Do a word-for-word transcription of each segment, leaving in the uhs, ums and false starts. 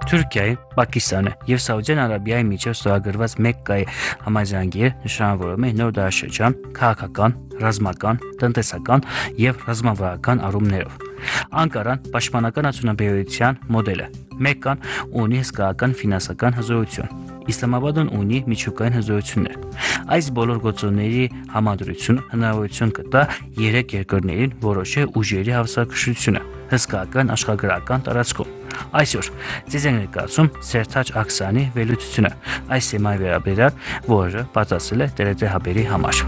Թուրքիայի, Պակիստանի և Սաուդյան Արաբիայի միջև ստորագրված Մեկկայի համաձայնագիրը նշանավորում է նոր դարաշրջան քաղաքական, ռազմական, տնտեսական և ռազմավարական առումներով։ Անկարան պաշտպանական արդյունաբերության մոդել է։ Մեկկան ունի հսկայական ֆինանսական հզորություն։ Իսլամաբադն ունի միջուկային հզորություններ։ Այս բոլոր գործոնների համադրությունը հնարավորություն կտա երեք երկրներին որոշել ուժերի հավասարակշռությունը հսկայական աշխարհագրական տարածքում։ Այսօր ձեզ ենք ներկայացնում Սերթաջ Աքսանի վերլուծությունը այս թեմայի վերաբերյալ, որը պատրաստել է Տեր հաբերի համար։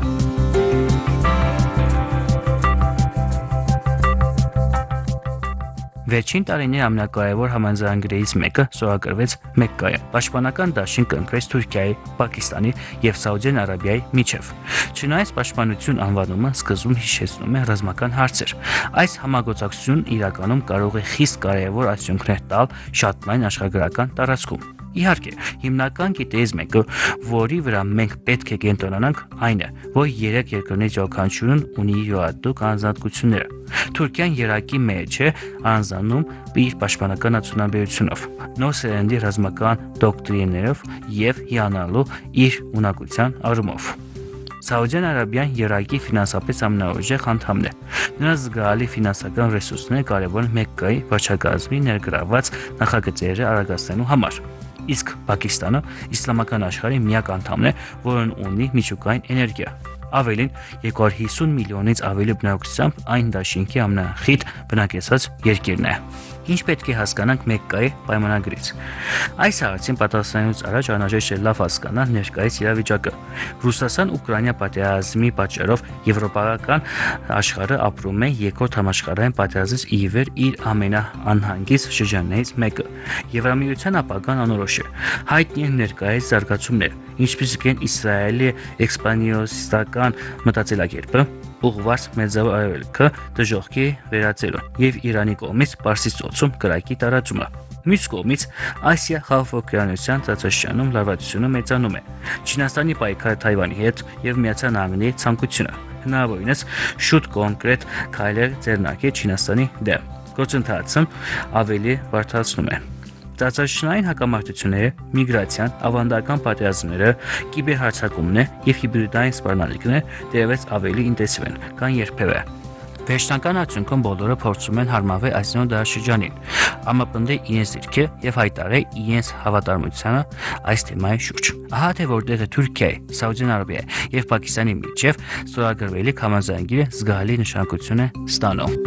Վերջին տարիների ամենակարևոր համաձայնագրերից մեկը ստորագրվեց Մեկկայում։ Պաշտպանական դաշինք կնքվեց Թուրքիայի, Պակիստանի և Սաուդյան Արաբիայի միջև։ Չնայած պաշտպանություն անվանումը սկզբում հիշեցնում է ռազմական հարցեր, այս համագործակցությունն իրականում կարող է խիստ կարևոր արդյունքներ տալ շատ լայն աշխարհագրական տարածքում։ Իհարկե, հիմնական գիտելիքից մեկը, որի վրա մենք պետք է կենտրոնանանք, այն է, որ երեք երկրների յուրաքանչյուրն ունի յուրահատուկ առանձնահատկությունները։ Թուրքիան երակի մեջ է առանձնանում իր պաշտպանական արդյունաբերությունով, նոր սերնդի ռազմական դոկտրիներով և հիանալու իր ունակության առումով։ Սաուդյան Արաբիան երակի ֆինանսապես ամենաուժեղ անդամն է։ Նրա զգալի ֆինանսական ռեսուրսները կարևոր են Մեկկայի վարչակազմի ներգրավված նախագծերը արագացնելու համար։ Իսկ Պակիստանը իսլամական աշխարհի միակ անդամն է, որն ունի միջուկային էներգիա։ Ավելին, երկու հարյուր հիսուն միլիոնից ավելի բնակչությամբ այն դաշինքի ամենախիտ բնակեցված երկիրն է։ Ինչ պետք է հասկանանք Մեկկայի պայմանագրից։ Այս հարցին պատասխանելուց առաջ անհրաժեշտ է լավ հասկանալ ներկայիս իրավիճակը։ Ռուսաստան-Ուկրաինա պատերազմի պատճառով եվրոպական աշխարհը ապրում է երկրորդ համաշխարհային պատերազմից ի վեր իր ամենաանհանգիստ շրջաններից մեկը։ Եվրամիության ապագան անորոշ է։ Հայտնի են ներկայիս զարգացումներ, ինչպիսիք են Իսրայելի էքսպանսիոնիստական մտածելակերպը, ուղղված Մերձավոր Արևելքը դժոխքի վերածելուն և Իրանի կողմից Պարսից ծոցում կրակի տարածումը։ Մյուս կողմից Ասիա խաղաղօվկիանոսյան տարածաշրջանում լարվածությունը մեծանում է։ Չինաստանի պայքարը Թայվանի հետ և Միացյալ Նահանգների ցանկությունը հնարավորինս շուտ կոնկրետ քայլեր ձեռնարկել Չինաստանի դեմ գործընթացն ավելի բարդացնում է։ Տարածաշրջանային հակամարտությունները, միգրացիան, ավանդական պատերազմները, կիբերհարձակումները և հիբրիդային սպառնալիքները դեռևս ավելի ինտենսիվ են, քան երբևէ։ Վերջնական արդյունքում բոլորը փորձում են հարմարվել այս նոր դարաշրջանին, ամրապնդել իրենց դիրքը և հայտարարել իրենց հավատարմությունը այս թեմայի շուրջ։ Ահա թե որտեղ է Թուրքիայի, Սաուդյան Արաբիայի և Պակիստանի միջև ստորագրվելիք համաձայնագիրը զգալի նշանակություն է ստանում։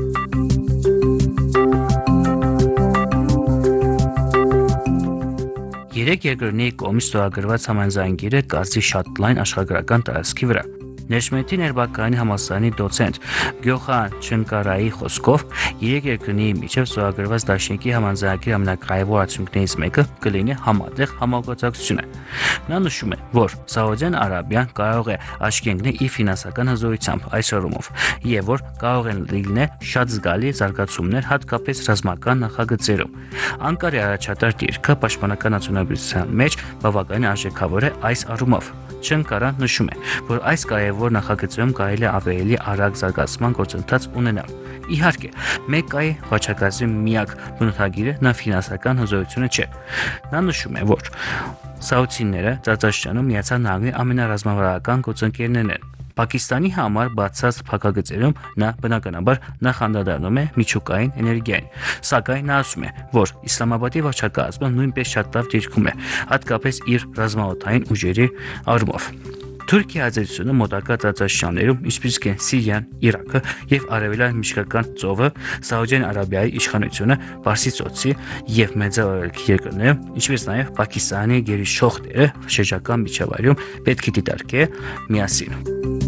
Երեք երկրների կողմից ստորագրված համաձայնագիրը կազմի շատ լայն աշխարհագրական տարածքի վրա։ Ներշմեթի ներբակայանի համալսարանի դոցենտ Գյոխան Չնկարայի խոսքով երեք երկրների միջև ստորագրված դաշինքի համաձայնագրի ամենակարևոր արդյունքներից մեկը կլինի համատեղ համագործակցությունը։ Նա նշում է, որ Սաուդյան Արաբիան կարող է աչքի ընկնել իր ֆինանսական հզորությամբ այս առումով, և որ կարող են լինել շատ զգալի զարգացումներ հատկապես ռազմական նախագծերում։ Անկարայի առաջատար դիրքը պաշտպանական արդյունաբերության մեջ բավականին արժեքավոր է այս առումով։ Չնկարան նշում է, որ այս կարևոր նախագծերում կարելի է ավելի արագ զարգացման գործընթաց ունենալ։ Իհարկե, Մեկկայի վարչակազմի միակ բնութագիրը նա ֆինանսական հզորությունը չէ։ Նա նշում է, որ սաուդցիները տարածաշրջանում Միացյալ Նահանգների ամենառազմավարական գործընկերներն են։ Պակիստանի համար բացած փակագծերում նա բնականաբար նախանդրադառնում է միջուկային էներգիային, սակայն նա ասում է, որ Իսլամաբադի վարչակազմը նույնպես շատ լավ դիրքում է, հատկապես իր ռազմաօդային ուժերի առումով։ Թուրքիայի ազդեցությունը մոտակա տարածաշրջաններում, ինչպիսիք են Սիրիան, Իրաքը և Արևելյան Միջկայական ծովը, Սաուդյան Արաբիայի իշխանությունը, Պարսից ծոցի և Մերձավոր Արևելքի երկրներում, ինչպես նաև Պակիստանի գերիշխող դերը շրջակա միջավայրում պետք է դիտարկել միասին։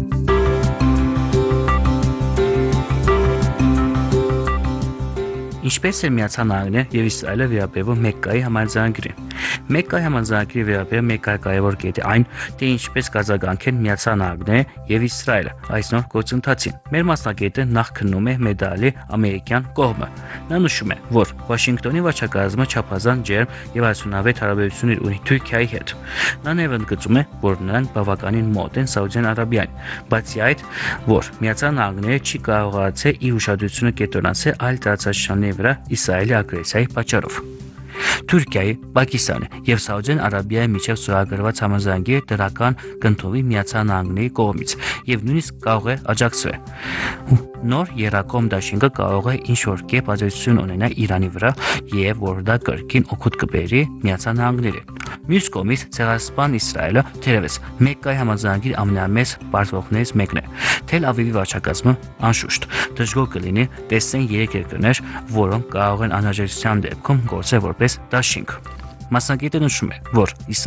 Ինչպես է Միացյալ Նահանգները և Իսրայելը վերաբերվում Մեկկայի համաձայնագրին։ Մեկկայի համաձայնագրի վերաբերյալ մեկ կարևոր կետ է այն, թե ինչպես կարձագանքեն Միացյալ Նահանգները և Իսրայելը այս նոր գործընթացին։ Մեր մասնագետը նախ քննում է մեդալի ամերիկյան կողմը։ Նա նշում է, որ Վաշինգտոնի վարչակազմը չափազանց ջերմ և արդյունավետ հարաբերություններ ունի Թուրքիայի հետ։ Նա նաև ընդգծում է, որ նրանք բավականին մոտ են Սաուդյան Արաբիային, բացի այդ, որ Միացյալ Նահանգները չի կարողացել իր ուշադրությունը կենտրոնացնել այլ տարածաշրջանների վրա Իսրայելի ագրեսիայի պատճառով։ Թուրքիայի, Պակիստանի եւ Սաուդյան Արաբիայի միջև ստորագրված համաձայնագիրը դրական կընդունվի Միացյալ Նահանգների կողմից եւ նույնիսկ կարող է աջակցվել։ Նոր Երակոմ դաշինքը կարող է ինչ-որ կերպ ազդեցություն ունենալ Իրանի վրա եւ որ դա կրկին օգուտ կբերի Միացյալ Նահանգներին։ Մյուս կողմից Ցեղասպան Իսրայելը թերևս Մեկկայի համաձայնագիր ամենամեծ պարտվողներից մեկն է։ Թել Ավիվի վարչակազմը անշուշտ դժգոհ կլինի տեսնեն երեք երկրներ, որոնք կարող են անհաջողության դեպքում գործել որպես դաշինք։ Մասնագետը նշում է, որ